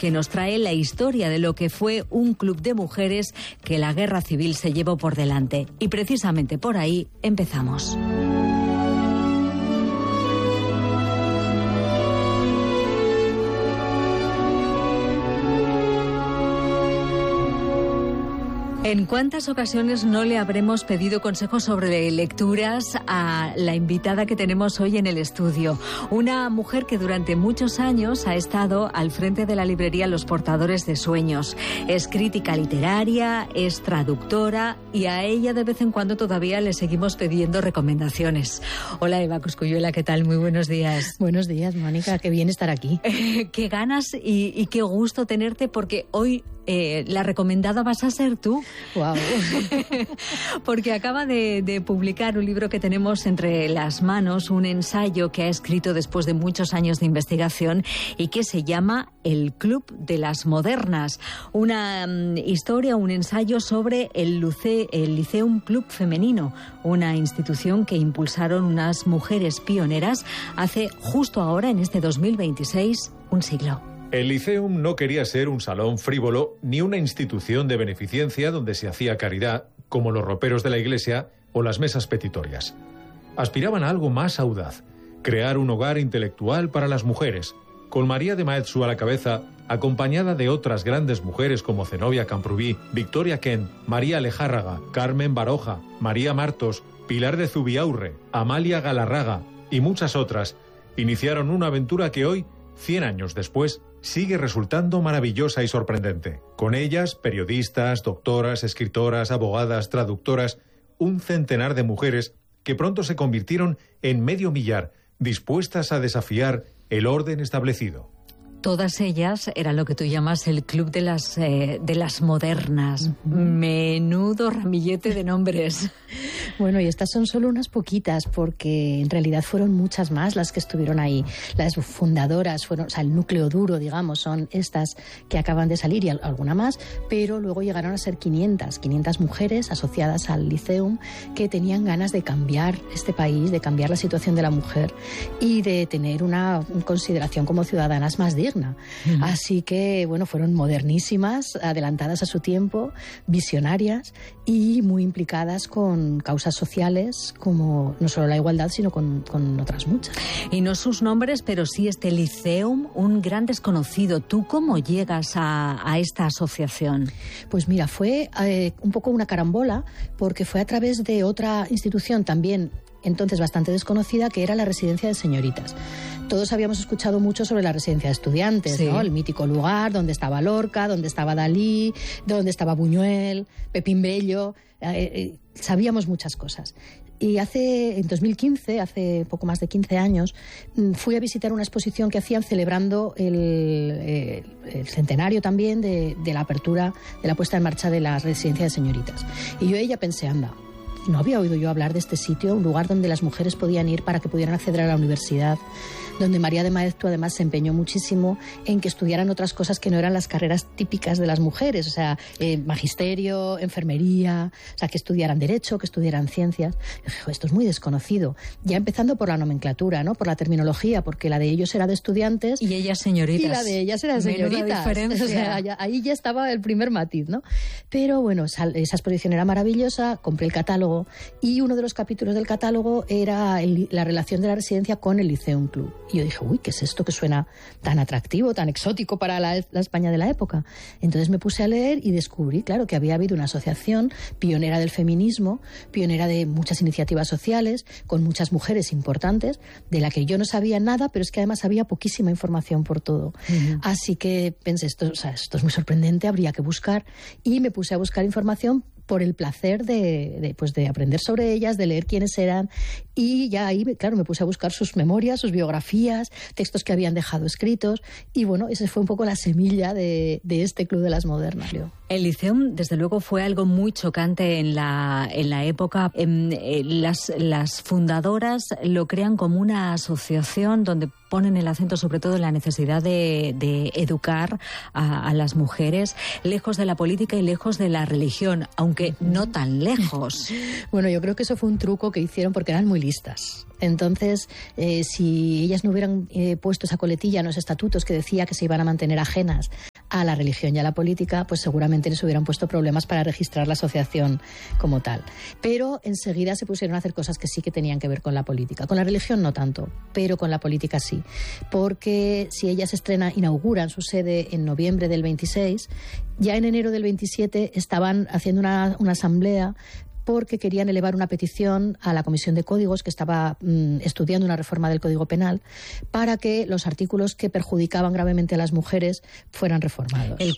que nos trae la historia de lo que fue un club de mujeres que la guerra civil se llevó por delante. Y precisamente por ahí empezamos. ¿En cuántas ocasiones no le habremos pedido consejos sobre lecturas a la invitada que tenemos hoy en el estudio? Una mujer que durante muchos años ha estado al frente de la librería Los Portadores de Sueños. Es crítica literaria, es traductora y a ella de vez en cuando todavía le seguimos pidiendo recomendaciones. Hola Eva Cosculluela, ¿qué tal? Muy buenos días. Buenos días, Mónica, qué bien estar aquí. Qué ganas y qué gusto tenerte porque hoy la recomendada vas a ser tú. Wow. Porque acaba de publicar un libro que tenemos entre las manos, un ensayo que ha escrito después de muchos años de investigación y que se llama El Club de las Modernas. Una historia, un ensayo sobre el Lyceum Club Femenino, una institución que impulsaron unas mujeres pioneras hace justo ahora, en este 2026, un siglo. El Lyceum no quería ser un salón frívolo ni una institución de beneficencia donde se hacía caridad, como los roperos de la iglesia o las mesas petitorias. Aspiraban a algo más audaz, crear un hogar intelectual para las mujeres, con María de Maeztu a la cabeza, acompañada de otras grandes mujeres como Zenobia Camprubí, Victoria Kent, María Lejárraga, Carmen Baroja, María Martos, Pilar de Zubiaurre, Amalia Galarraga y muchas otras. Iniciaron una aventura que hoy, 100 años después, sigue resultando maravillosa y sorprendente. Con ellas, periodistas, doctoras, escritoras, abogadas, traductoras, un centenar de mujeres que pronto se convirtieron en medio millar, dispuestas a desafiar el orden establecido. Todas ellas eran lo que tú llamas el club de las modernas. Menudo ramillete de nombres. Bueno, y estas son solo unas poquitas, porque en realidad fueron muchas más las que estuvieron ahí. Las fundadoras fueron, o sea, el núcleo duro, digamos, son estas que acaban de salir y alguna más, pero luego llegaron a ser 500 mujeres asociadas al Lyceum que tenían ganas de cambiar este país, de cambiar la situación de la mujer y de tener una consideración como ciudadanas más dignas. Así que, bueno, fueron modernísimas, adelantadas a su tiempo, visionarias y muy implicadas con causas sociales como no solo la igualdad, sino con otras muchas. Y no sus nombres, pero sí este Lyceum, un gran desconocido. ¿Tú cómo llegas a esta asociación? Pues mira, fue un poco una carambola, porque fue a través de otra institución también entonces bastante desconocida, que era la Residencia de Señoritas. Todos habíamos escuchado mucho sobre la Residencia de Estudiantes, sí, ¿no? El mítico lugar donde estaba Lorca, donde estaba Dalí, donde estaba Buñuel, Pepín Bello. Sabíamos muchas cosas. Y en 2015, hace poco más de 15 años, fui a visitar una exposición que hacían celebrando el centenario también de la apertura, de la puesta en marcha de la Residencia de Señoritas. Y yo pensé, anda, no había oído yo hablar de este sitio, un lugar donde las mujeres podían ir para que pudieran acceder a la universidad, donde María de Maeztu además se empeñó muchísimo en que estudiaran otras cosas que no eran las carreras típicas de las mujeres, o sea, magisterio, enfermería, o sea, que estudiaran derecho, que estudiaran ciencias. Esto es muy desconocido, ya empezando por la nomenclatura, ¿no? Por la terminología, porque la de ellos era de estudiantes y ellas señoritas. Y la de ellas era de señoritas. Diferencia. O sea, ahí ya estaba el primer matiz, ¿no? Pero bueno, esa exposición era maravillosa, compré el catálogo y uno de los capítulos del catálogo era la relación de la residencia con el Lyceum Club. Y yo dije, uy, ¿qué es esto que suena tan atractivo, tan exótico para la España de la época? Entonces me puse a leer y descubrí, claro, que había habido una asociación pionera del feminismo, pionera de muchas iniciativas sociales, con muchas mujeres importantes, de la que yo no sabía nada, pero es que además había poquísima información por todo. Así que pensé, esto es muy sorprendente, habría que buscar, y me puse a buscar información por el placer de aprender sobre ellas, de leer quiénes eran, y ya ahí, claro, me puse a buscar sus memorias, sus biografías, textos que habían dejado escritos, y bueno, esa fue un poco la semilla de este Club de las Modernas. El Lyceum, desde luego, fue algo muy chocante en la época. Las fundadoras lo crean como una asociación donde ponen el acento sobre todo en la necesidad de educar a las mujeres, lejos de la política y lejos de la religión, aunque no tan lejos. Bueno, yo creo que eso fue un truco que hicieron porque eran muy listas. Entonces, si ellas no hubieran puesto esa coletilla en los estatutos que decía que se iban a mantener ajenas a la religión y a la política, pues seguramente les hubieran puesto problemas para registrar la asociación como tal. Pero enseguida se pusieron a hacer cosas que sí que tenían que ver con la política. Con la religión no tanto, pero con la política sí. Porque si ellas inauguran su sede en noviembre del 26, ya en enero del 27 estaban haciendo una asamblea porque querían elevar una petición a la Comisión de Códigos, que estaba estudiando una reforma del Código Penal, para que los artículos que perjudicaban gravemente a las mujeres fueran reformados. El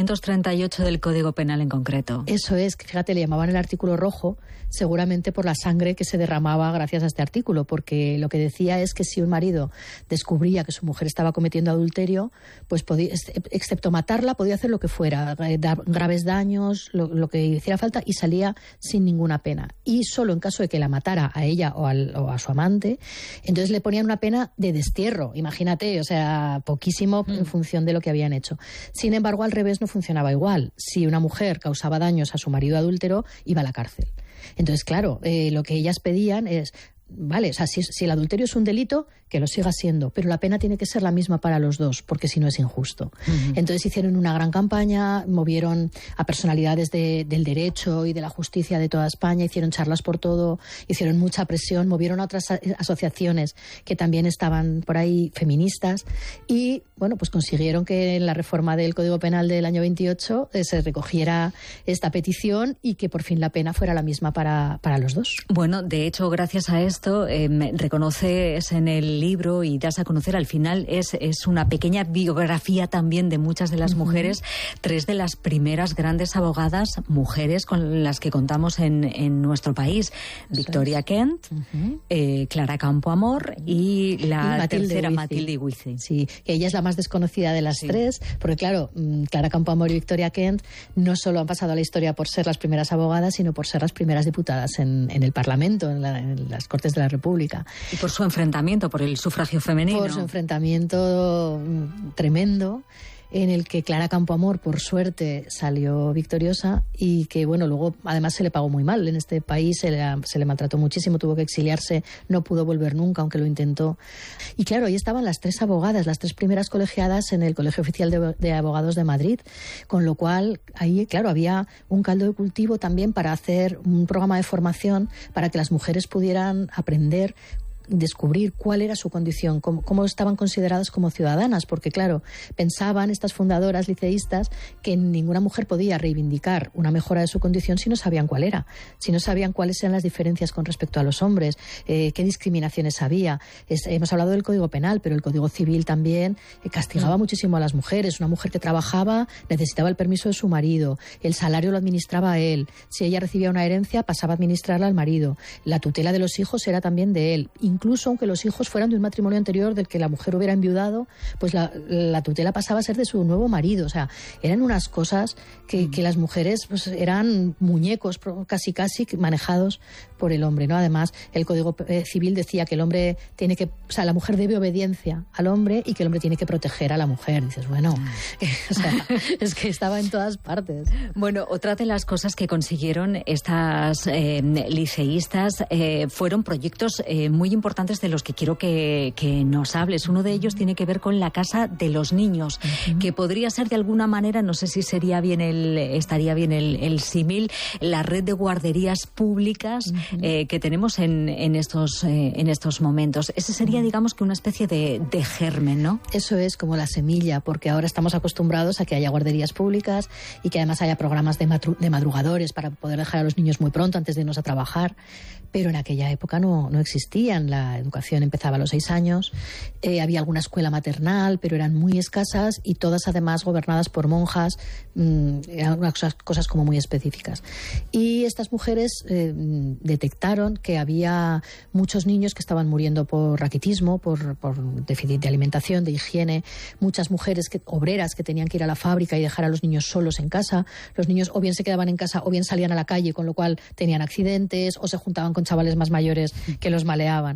438 del Código Penal en concreto. Eso es, que fíjate, le llamaban el artículo rojo, seguramente por la sangre que se derramaba gracias a este artículo, porque lo que decía es que si un marido descubría que su mujer estaba cometiendo adulterio, pues podía, excepto matarla, podía hacer lo que fuera, dar graves daños, lo que hiciera falta, y salía sin ninguna pena. Y solo en caso de que la matara a ella o a su amante, entonces le ponían una pena de destierro, imagínate, o sea, poquísimo en función de lo que habían hecho. Sin embargo, al revés no funcionaba igual. Si una mujer causaba daños a su marido adúltero, iba a la cárcel. Entonces, claro, lo que ellas pedían es, vale, o sea, si el adulterio es un delito, que lo siga siendo, pero la pena tiene que ser la misma para los dos, porque si no es injusto. Entonces hicieron una gran campaña, movieron a personalidades del derecho y de la justicia de toda España, hicieron charlas por todo, hicieron mucha presión, movieron a otras asociaciones que también estaban por ahí feministas y, bueno, pues consiguieron que en la reforma del Código Penal del año 28 se recogiera esta petición y que por fin la pena fuera la misma para los dos. Bueno, de hecho, gracias a esto, reconoces en el libro y das a conocer, al final es una pequeña biografía también de muchas de las mujeres, tres de las primeras grandes abogadas mujeres con las que contamos en nuestro país. Victoria Kent, Clara Campoamor y la tercera, Matilde Huici. Sí, que ella es la más desconocida de las tres, porque claro, Clara Campoamor y Victoria Kent no solo han pasado a la historia por ser las primeras abogadas, sino por ser las primeras diputadas en el Parlamento, en las Cortes de la República. Y por su enfrentamiento, por el sufragio femenino. Por su enfrentamiento tremendo, en el que Clara Campoamor, por suerte, salió victoriosa y que, bueno, luego además se le pagó muy mal. En este país se le maltrató muchísimo, tuvo que exiliarse, no pudo volver nunca, aunque lo intentó. Y claro, ahí estaban las tres abogadas, las tres primeras colegiadas en el Colegio Oficial de Abogados de Madrid, con lo cual ahí, claro, había un caldo de cultivo también para hacer un programa de formación para que las mujeres pudieran aprender, descubrir cuál era su condición, cómo estaban consideradas como ciudadanas, porque claro, pensaban estas fundadoras liceístas que ninguna mujer podía reivindicar una mejora de su condición si no sabían cuál era, si no sabían cuáles eran las diferencias con respecto a los hombres, qué discriminaciones había. Hemos hablado del Código Penal, pero el Código Civil también castigaba muchísimo a las mujeres. Una mujer que trabajaba necesitaba el permiso de su marido, el salario lo administraba él, si ella recibía una herencia pasaba a administrarla al marido, la tutela de los hijos era también de él. Incluso aunque los hijos fueran de un matrimonio anterior del que la mujer hubiera enviudado, pues la tutela pasaba a ser de su nuevo marido. O sea, eran unas cosas que las mujeres pues eran muñecos casi manejados por el hombre, ¿no? Además, el Código Civil decía que el hombre tiene que, o sea, la mujer debe obediencia al hombre y que el hombre tiene que proteger a la mujer. Dices, bueno, o sea, es que estaba en todas partes. Bueno, otra de las cosas que consiguieron estas liceístas fueron proyectos muy importantes de los que quiero que nos hables. Uno de ellos tiene que ver con la Casa de los Niños, que podría ser de alguna manera, no sé si estaría bien el símil, la red de guarderías públicas que tenemos en estos momentos. Ese sería, digamos, que una especie de germen, ¿no? Eso es como la semilla, porque ahora estamos acostumbrados a que haya guarderías públicas y que además haya programas de madrugadores para poder dejar a los niños muy pronto antes de irnos a trabajar, pero en aquella época no existían. La educación empezaba a los 6 años, había alguna escuela maternal, pero eran muy escasas y todas además gobernadas por monjas, eran cosas como muy específicas. Y estas mujeres detectaron que había muchos niños que estaban muriendo por raquitismo, por déficit de alimentación, de higiene, muchas mujeres obreras que tenían que ir a la fábrica y dejar a los niños solos en casa. Los niños o bien se quedaban en casa o bien salían a la calle, con lo cual tenían accidentes o se juntaban con chavales más mayores que los maleaban.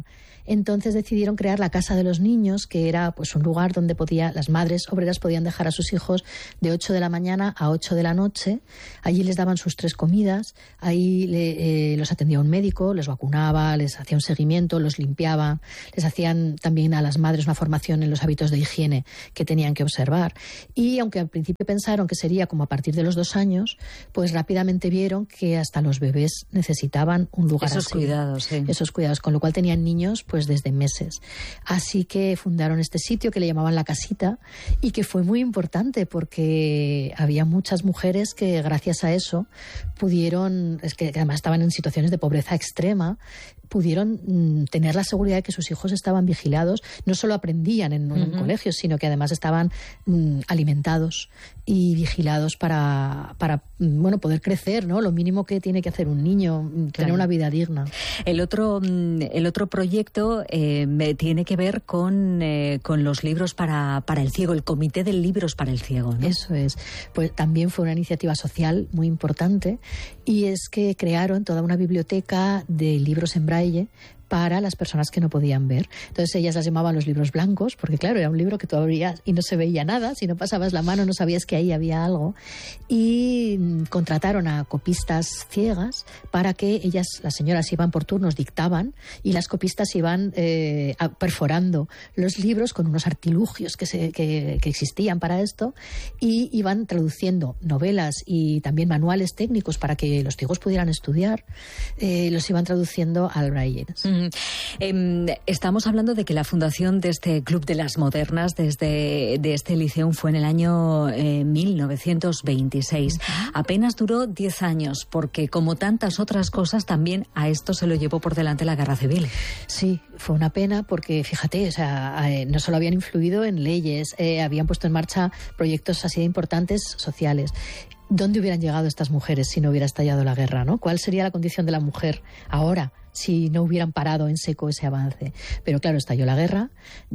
Entonces decidieron crear la Casa de los Niños, que era pues un lugar donde las madres obreras podían dejar a sus hijos de 8 de la mañana a 8 de la noche. Allí les daban sus 3 comidas, ahí los atendía un médico, les vacunaba, les hacía un seguimiento, los limpiaba, les hacían también a las madres una formación en los hábitos de higiene que tenían que observar. Y aunque al principio pensaron que sería como a partir de los 2 años, pues rápidamente vieron que hasta los bebés necesitaban un lugar esos así. Cuidados, sí. Esos cuidados, con lo cual tenían niños pues desde meses. Así que fundaron este sitio que le llamaban La Casita y que fue muy importante porque había muchas mujeres que gracias a eso pudieron, es que además estaban en situaciones de pobreza extrema, pudieron tener la seguridad de que sus hijos estaban vigilados, no solo aprendían en un colegio, sino que además estaban alimentados y vigilados para poder crecer, ¿no? Lo mínimo que tiene que hacer un niño, tener una vida digna. El otro proyecto tiene que ver con los libros para el ciego, el Comité de Libros para el Ciego, ¿no? Eso es. Pues también fue una iniciativa social muy importante y es que crearon toda una biblioteca de libros en braille para las personas que no podían ver. Entonces ellas las llamaban los libros blancos, porque claro, era un libro que tú abrías y no se veía nada, si no pasabas la mano no sabías que ahí había algo. Y contrataron a copistas ciegas para que ellas, las señoras iban por turnos, dictaban, y las copistas iban perforando los libros con unos artilugios que existían para esto, y iban traduciendo novelas y también manuales técnicos para que los ciegos pudieran estudiar, los iban traduciendo al braille. Estamos hablando de que la fundación de este Club de las Modernas, de este Liceum, fue en el año 1926. Apenas duró 10 años, porque como tantas otras cosas, también a esto se lo llevó por delante la Guerra Civil. Sí, fue una pena porque, fíjate, o sea, no solo habían influido en leyes, habían puesto en marcha proyectos así de importantes sociales. ¿Dónde hubieran llegado estas mujeres si no hubiera estallado la guerra, ¿no? ¿Cuál sería la condición de la mujer ahora si no hubieran parado en seco ese avance? Pero claro, estalló la guerra,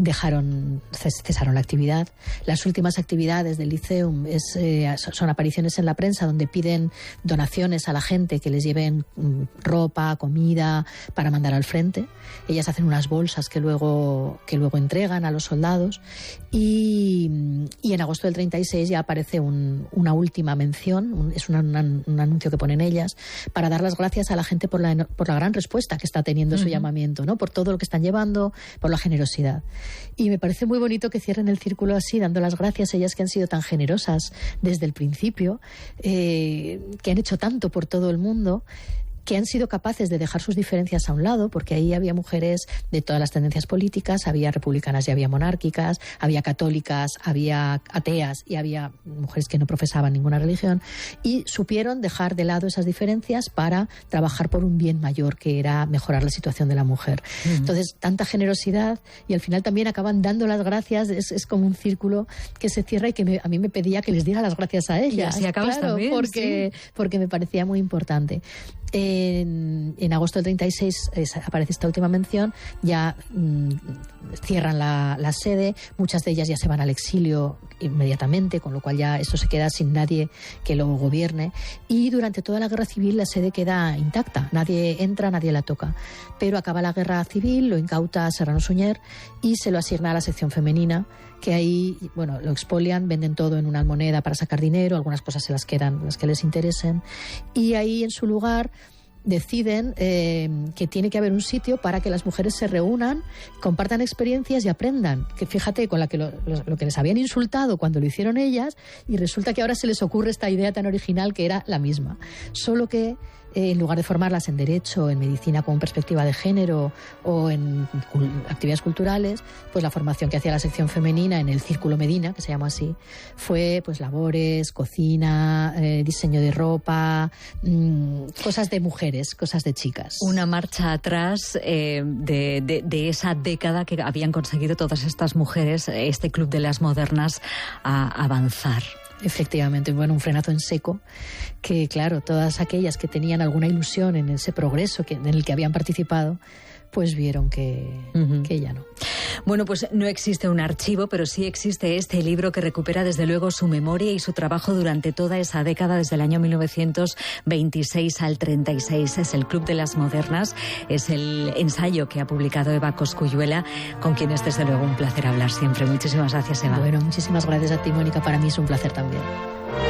cesaron la actividad. Las últimas actividades del Liceum son apariciones en la prensa donde piden donaciones a la gente que les lleven ropa, comida para mandar al frente. Ellas hacen unas bolsas que luego entregan a los soldados y en agosto del 36 ya aparece una última mención, es un anuncio que ponen ellas para dar las gracias a la gente por la gran respuesta que está teniendo su llamamiento, ¿no? Por todo lo que están llevando, por la generosidad. Y me parece muy bonito que cierren el círculo así, dando las gracias a ellas que han sido tan generosas desde el principio, que han hecho tanto por todo el mundo, que han sido capaces de dejar sus diferencias a un lado, porque ahí había mujeres de todas las tendencias políticas, había republicanas y había monárquicas, había católicas, había ateas y había mujeres que no profesaban ninguna religión, y supieron dejar de lado esas diferencias para trabajar por un bien mayor, que era mejorar la situación de la mujer. Entonces, tanta generosidad, y al final también acaban dando las gracias, es como un círculo que se cierra y que a mí me pedía que les diera las gracias a ellas. Y así acabas también, porque me parecía muy importante. En agosto del 36 aparece esta última mención, ya cierran la sede, muchas de ellas ya se van al exilio inmediatamente, con lo cual ya esto se queda sin nadie que lo gobierne, y durante toda la guerra civil la sede queda intacta, nadie entra, nadie la toca, pero acaba la guerra civil, lo incauta Serrano Suñer y se lo asigna a la sección femenina, que ahí, bueno, lo expolian, venden todo en una almoneda para sacar dinero, algunas cosas se las quedan, las que les interesen, y ahí en su lugar deciden que tiene que haber un sitio para que las mujeres se reúnan, compartan experiencias y aprendan. Que fíjate, con lo que les habían insultado cuando lo hicieron ellas, y resulta que ahora se les ocurre esta idea tan original que era la misma. Solo que en lugar de formarlas en derecho, en medicina con perspectiva de género o en actividades culturales, pues la formación que hacía la sección femenina en el Círculo Medina, que se llama así, fue pues labores, cocina, diseño de ropa, cosas de mujeres, cosas de chicas. Una marcha atrás de esa década que habían conseguido todas estas mujeres, este Club de las Modernas, a avanzar. Efectivamente, bueno, un frenazo en seco, que claro, todas aquellas que tenían alguna ilusión en ese progreso en el que habían participado, pues vieron que ya no. Bueno, pues no existe un archivo, pero sí existe este libro que recupera desde luego su memoria y su trabajo durante toda esa década, desde el año 1926 al 36. Es el Club de las Modernas, es el ensayo que ha publicado Eva Cosculluela, con quien es desde luego un placer hablar siempre. Muchísimas gracias, Eva. Bueno, muchísimas gracias a ti, Mónica. Para mí es un placer también.